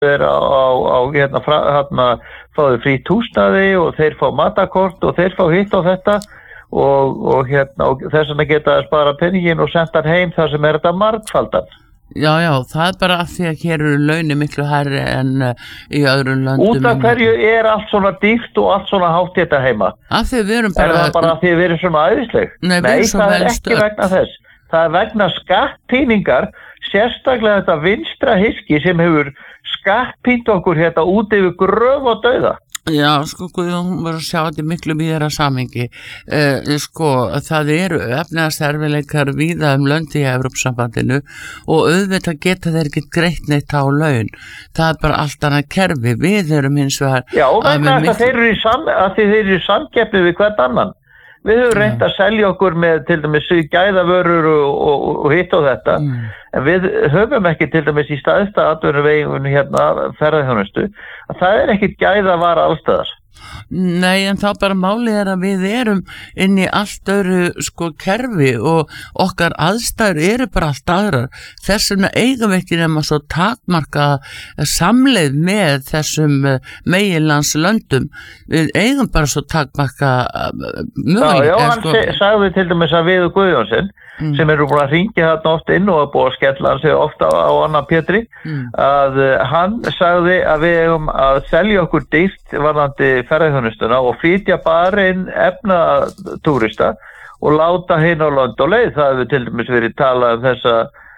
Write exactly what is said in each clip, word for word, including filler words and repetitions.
er á, á, á hérna, fra, hérna fáðu frýtt húsnæði og þeir fá matakort og þeir fá hitt og þetta og, og, hérna, og þess vegna geta að spara penningin og senda hann heim þar sem er þetta margfaldan. Já, já, það er bara af því að hér eru launin miklu hærri en uh, í öðrum löndum. Út af hverju er allt svona dýrt og allt svona hátt þetta heima? Af því við erum bara... Er það bara af því við erum svona æðisleg? Nei, Nei það er ekki stöð. vegna þess. Það er vegna skattpíningar, sérstaklega þetta vinstra hyski sem hefur skattpínt okkur hérna út yfir gröf og dauða. Já, sko, hún var að sjá þetta miklu mýra samhengi. Uh, sko, það eru efnahagserfiðleikar víða um lönd í Evrópusambandinu og auðvitað geta þeir ekki greitt neitt á laun. Það er bara allt annað kerfi. Við erum hins vegar... Já, og vegna að, miklu... þeir eru í sam... að þeir eru í samkeppni við hvern annan. Við höfum reynt að selja okkur með til dæmis gæðavörur og, og, og hitt og þetta, mm. en við höfum ekki til dæmis í staðista atvinnuveginum hérna ferðaþjónustu, að það er ekkit gæðavara allstaðar. Nei, en þá bara málið er að við erum inn í allt öðru sko kerfi og okkar aðstæður eru bara allt aðrar. Þess vegna eigum við ekki nema svo takmarka samleið með þessum meginlands löndum. Við eigum bara svo takmarka möguleika. Já, já, hann sko... sagði til dæmis að Viður Guðjónsson mm. sem eru búin að hringja þarna oft inn og að búið að skella hann sig ofta á, á annan Pétri mm. að uh, hann sagði að við eigum að selja okkur dýrt varðandi ferðaþjónustuna og flytja bara inn efnatúrista og láta hinn á land og leið. Það hefur til dæmis verið talað um þessa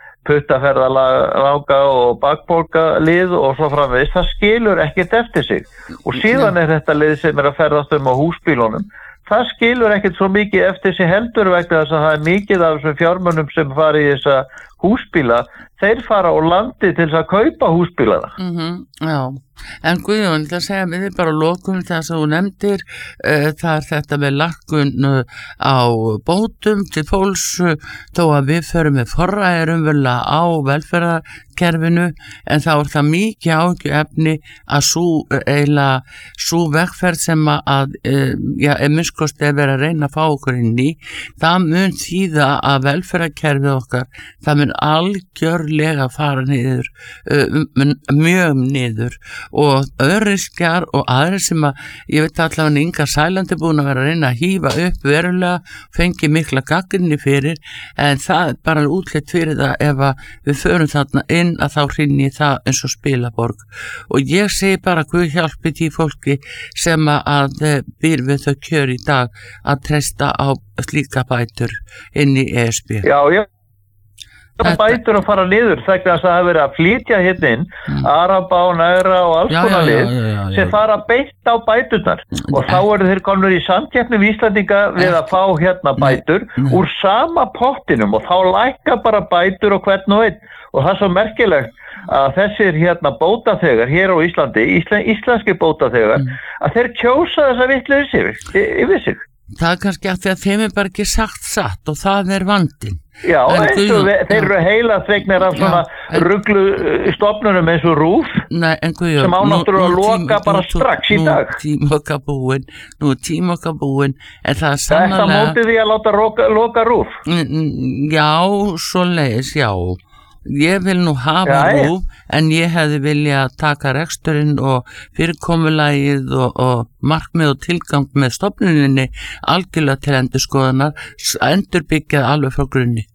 puttaferðalanga og bakbólka lið og svo framvegis. Það skilur ekkert eftir sig og síðan er þetta lið sem er að ferðast um á húsbílunum. Það skilur ekkert svo mikið eftir sig heldur vegna þess að það er mikið af þessum fjármunum sem fara í þessa húsbíla, þeir fara á landi til þess að kaupa húsbílana. Mm-hmm, já, en Guðjón, það segja mér þið bara lokum það sem þú nefndir, uh, það er þetta með lækkun á bótum til fólks þó að við förum með forræðir umverulega á velferðarkerfinu, en þá er það mikið áhyggjuefni að sú eiginlega sú vegferð sem að uh, já, ef minnskosti er verið að reyna að fá okkur inn í, það mun þýða að velferðarkerfið okkar, það mun algjörlega fara niður, uh, mjög niður og öryrkjar og aðrir sem að, ég veit allavega Inga Sæland er búin að vera að reyna að hífa upp verulega, fengi mikla gagnrýni fyrir, en það er bara útleitt fyrir það ef að við förum þarna inn að þá hrynni það eins og spilaborg og ég segi bara Guð hjálpi því fólki sem að býr við þau kjör í dag að treysta á slíka bætur inn í E S B. Já, já. Það bætur að fara niður þegar það hafa verið að flytja hérna inn mm. Araba og Næra og alls konar lið sem fara beint á bæturnar og þá eru þeir komnir í samkeppni við Íslandinga við að fá hérna bætur nei, nei. úr sama pottinum og þá lækka bara bætur og hvern og einn og það er svo merkilegt að þessir hérna bótaþegar hér á Íslandi, íslen, íslenski bótaþegar mm. að þeir kjósa þessa vitleys yfir, yfir sig. Það er kannski að því að þeim er bara ekki sagt satt og það er vandinn. Já, eins og við, þeir eru heila þvegnir af svona en, ruglu stofnunum eins og RÚV nei, en Guðjón, sem ánáttur að loka tíma, bara nú, strax í dag. Nú tíma okkar búin, nú tíma okkar búin, en það er sannlega... Þetta mótið því að láta loka, loka RÚV? Já, svo leiðis, já. Ég vil nú hafa já, RÚV, en ég hefði vilja taka reksturinn og fyrirkomulagið og, og markmið og tilgang með stofnuninni algjörlega til endurskoðunar, endurbyggja alveg frá grunni.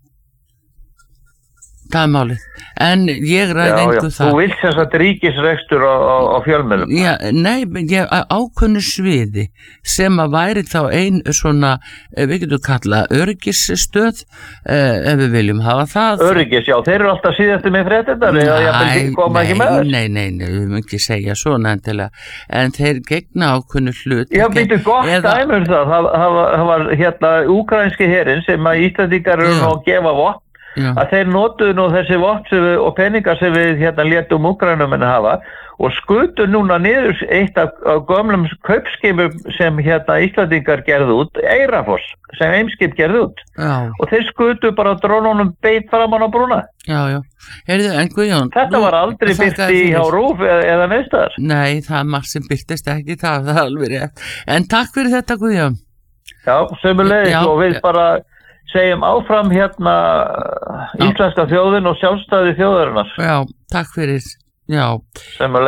Það er málið, en ég ræði engu það. Þú vilt þess að ríkisrekstur á, á, á fjölmiðlum? Já, nei, ég ákveðnu sviði sem að væri þá ein svona, við getum kallað öryggisstöð, ef við viljum hafa það. Öryggis, já, þeir eru alltaf síðastu með fréttinnar, eða ég koma ekki með þess? Nei, nei, nei, við mögum ekki segja svona endilega, en þeir gegna ákveðnu hlut. Já, býttu gott eða... dæmur það, það, það, var, það var hérna úkraínski herinn sem að Íslandingar eru nú að gefa vopn. Já. Að þeir notuðu nú þessi vopn og peningar sem við hérna létum Úkraínumenn hafa og skutu núna niður eitt af, af gömlum kaupskipum sem hérna Íslandingar gerðu út, Eirafoss sem Eimskip gerðu út já. Og þeir skutu bara drónunum beit framan á brúna. Já, já. Heyrðu, en Guðjón, þetta nú, var aldrei byrst í hjá RÚV eða, eða neðstaðar. Nei, það er margt sem byrtist ekki, það er alveg rétt. En takk fyrir þetta Guðjón. Já, sömulegis og við bara segjum áfram hérna íslenska þjóðin og sjálfstæði þjóðarinnar. Já, takk fyrir. Já. Sem að